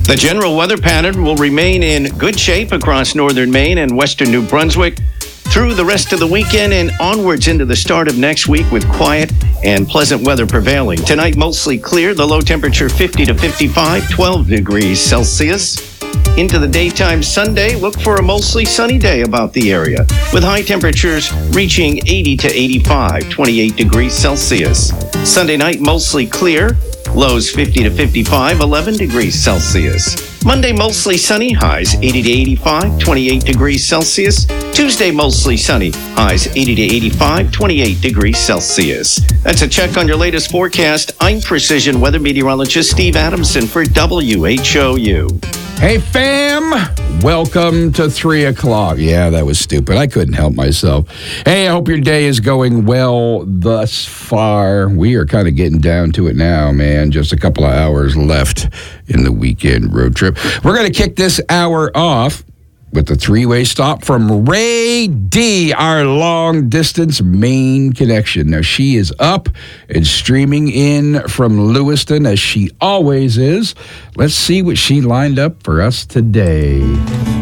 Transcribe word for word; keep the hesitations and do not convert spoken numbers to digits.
The general weather pattern will remain in good shape across northern Maine and western New Brunswick through the rest of the weekend and onwards into the start of next week with quiet and pleasant weather prevailing. Tonight, mostly clear. The low temperature fifty to fifty-five, twelve degrees Celsius. Into the daytime Sunday, look for a mostly sunny day about the area, with high temperatures reaching eighty to eighty-five, twenty-eight degrees Celsius. Sunday night, mostly clear. Lows fifty to fifty-five, eleven degrees Celsius. Monday, mostly sunny, highs eighty to eighty-five, twenty-eight degrees Celsius. Tuesday, mostly sunny, highs eighty to eighty-five, twenty-eight degrees Celsius. That's a check on your latest forecast. I'm Precision Weather Meteorologist Steve Adamson for W H O U. Hey, fam, welcome to three o'clock. Yeah, that was stupid. I couldn't help myself. Hey, I hope your day is going well thus far. We are kind of getting down to it now, man. Just a couple of hours left in the weekend road trip. We're going to kick this hour off with the three-way stop from Ray D, our long-distance Maine connection. Now, she is up and streaming in from Lewiston, as she always is. Let's see what she lined up for us today.